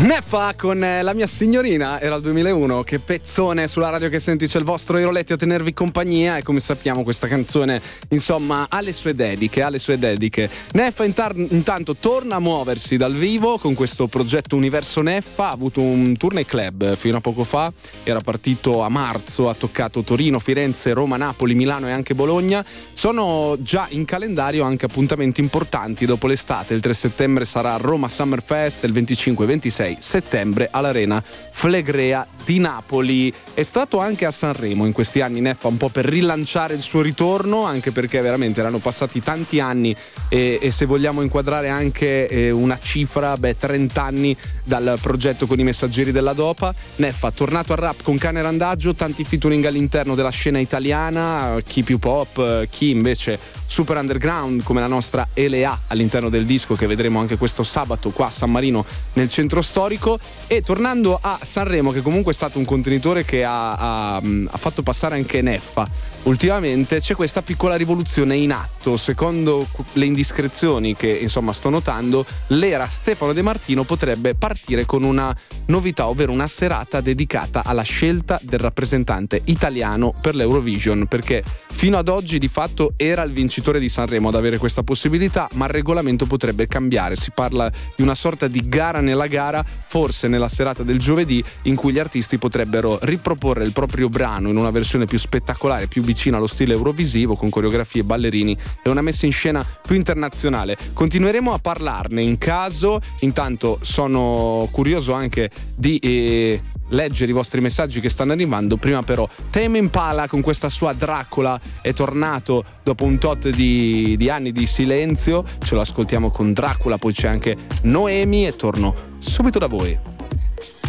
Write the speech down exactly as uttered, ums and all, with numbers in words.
Neffa con eh, La mia signorina, era il duemilauno, che pezzone sulla radio che senti, c'è il vostro Iroletti a tenervi compagnia e come sappiamo questa canzone insomma ha le sue dediche, ha le sue dediche. Neffa intar- intanto torna a muoversi dal vivo con questo progetto Universo Neffa, ha avuto un tour nei club fino a poco fa, era partito a marzo, ha toccato Torino, Firenze, Roma, Napoli, Milano e anche Bologna. Sono già in calendario anche appuntamenti importanti dopo l'estate, il tre settembre sarà Roma Summer Fest, il venticinque e ventisei settembre all'Arena Flegrea di Napoli. È stato anche a Sanremo in questi anni Neffa, un po' per rilanciare il suo ritorno, anche perché veramente erano passati tanti anni e, e se vogliamo inquadrare anche eh, una cifra, beh, trenta anni dal progetto con i Messaggeri della Dopa. Neffa tornato al rap con Cane Randagio, tanti featuring all'interno della scena italiana, chi più pop, chi invece super underground come la nostra Elea all'interno del disco che vedremo anche questo sabato qua a San Marino nel centro storico. E tornando a Sanremo, che comunque è stato un contenitore che ha, ha, ha fatto passare anche Neffa, ultimamente c'è questa piccola rivoluzione in atto. Secondo le indiscrezioni che insomma sto notando, l'era Stefano De Martino potrebbe partire con una novità, ovvero una serata dedicata alla scelta del rappresentante italiano per l'Eurovision, perché fino ad oggi di fatto era il vincitore di Sanremo ad avere questa possibilità, ma il regolamento potrebbe cambiare. Si parla di una sorta di gara nella gara, forse nella serata del giovedì, in cui gli artisti potrebbero riproporre il proprio brano in una versione più spettacolare, più vicina allo stile eurovisivo, con coreografie, ballerini e una messa in scena più internazionale. Continueremo a parlarne in caso. Intanto sono curioso anche di eh, leggere i vostri messaggi che stanno arrivando. Prima però Tame Impala con questa sua Dracula è tornato dopo un tot di, di anni di silenzio, ce lo ascoltiamo con Dracula, poi c'è anche Noemi e torno subito da voi.